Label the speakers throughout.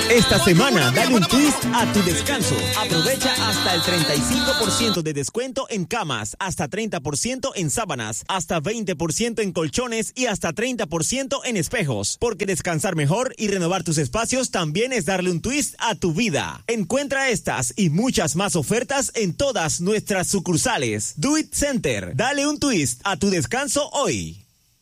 Speaker 1: Esta semana, dale un twist a tu descanso. Aprovecha hasta el 35% de descuento en camas, hasta 30% en sábanas, hasta 20% en colchones y hasta 30% en espejos. Porque descansar mejor y renovar tus espacios también es darle un twist a tu vida. Encuentra estas y muchas más ofertas en todas nuestras sucursales. Do It Center. Dale un twist a tu descanso hoy.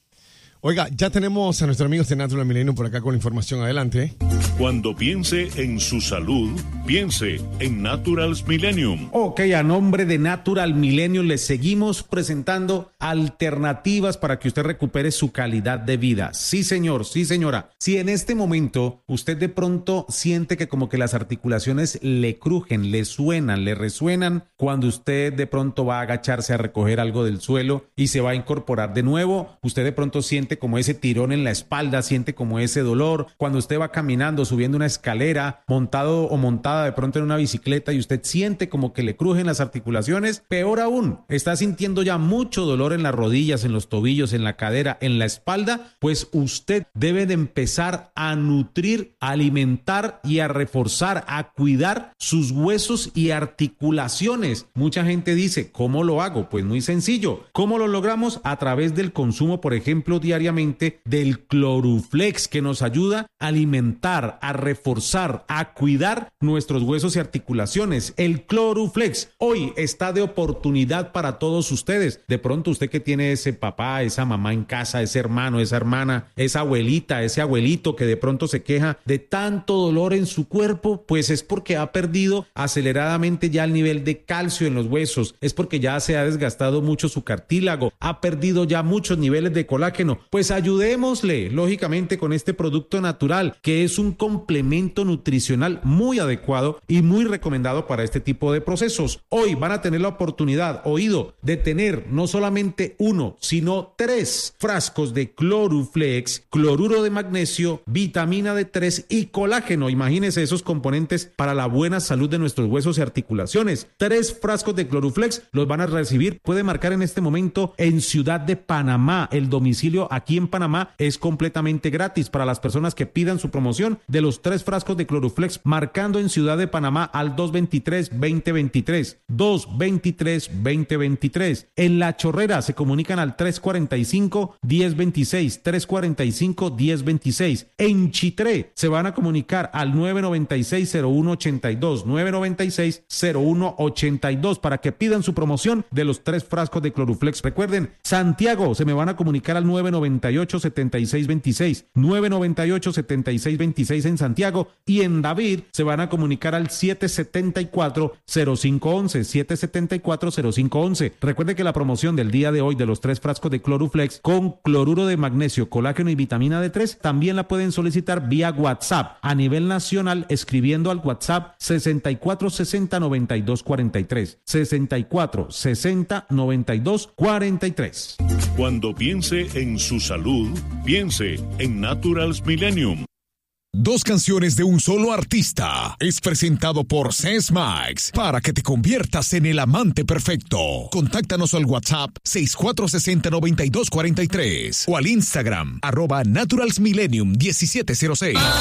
Speaker 2: Oiga, ya tenemos a nuestros amigos de Natural Millennium por acá con la información. Adelante.
Speaker 3: Cuando piense en su salud, piense en Naturals Millennium.
Speaker 4: Ok, a nombre de Natural Millennium les seguimos presentando alternativas para que usted recupere su calidad de vida. Sí, señor, sí, señora. Si en este momento usted de pronto siente que como que las articulaciones le crujen, le suenan, le resuenan, cuando usted de pronto va a agacharse a recoger algo del suelo y se va a incorporar de nuevo, usted de pronto siente como ese tirón en la espalda, siente como ese dolor, cuando usted va caminando, subiendo una escalera, montado o montada de pronto en una bicicleta y usted siente como que le crujen las articulaciones, peor aún, está sintiendo ya mucho dolor en las rodillas, en los tobillos, en la cadera, en la espalda, pues usted debe de empezar a nutrir, a alimentar y a reforzar, a cuidar sus huesos y articulaciones. Mucha gente dice, ¿cómo lo hago? Pues muy sencillo. ¿Cómo lo logramos? A través del consumo, por ejemplo, diariamente del Cloruflex, que nos ayuda a alimentar, a reforzar, a cuidar nuestros huesos y articulaciones. El Cloruflex hoy está de oportunidad para todos ustedes. De pronto usted que tiene ese papá, esa mamá en casa, ese hermano, esa hermana, esa abuelita, ese abuelito que de pronto se queja de tanto dolor en su cuerpo, pues es porque ha perdido aceleradamente ya el nivel de calcio en los huesos, es porque ya se ha desgastado mucho su cartílago, ha perdido ya muchos niveles de colágeno. Pues ayudémosle, lógicamente, con este producto natural, que es un complemento nutricional muy adecuado y muy recomendado para este tipo de procesos. Hoy van a tener la oportunidad, oído, de tener no solamente uno, sino 3 frascos de Cloruflex, cloruro de magnesio, vitamina D3 y colágeno. Imagínense esos componentes para la buena salud de nuestros huesos y articulaciones. 3 frascos de Cloruflex los van a recibir. Puede marcar en este momento en Ciudad de Panamá. El domicilio aquí en Panamá es completamente gratis para las personas que pidan su promoción de los 3 frascos de Cloruflex, marcando en Ciudad de Panamá al 223-2023, 223-2023. En La Chorrera se comunican al 345-1026, 345-1026. En Chitré se van a comunicar al 996-0182, 996-0182 para que pidan su promoción de los 3 frascos de Cloruflex. Recuerden, Santiago se me van a comunicar al 998-7626, 998-7626 en Santiago, y en David se van a comunicar al 774-0511, 774-0511. Recuerde que la promoción del día de hoy de los 3 frascos de Cloruflex con cloruro de magnesio, colágeno y vitamina D3 también la pueden solicitar vía WhatsApp a nivel nacional escribiendo al WhatsApp 6460-9243, 6460-9243.
Speaker 3: Cuando piense en su salud, piense en Naturals Millennium.
Speaker 5: 2 canciones de un solo artista es presentado por Sesmax para que te conviertas en el amante perfecto. Contáctanos al WhatsApp 6460-9243 o al Instagram @naturalsmillennium1706.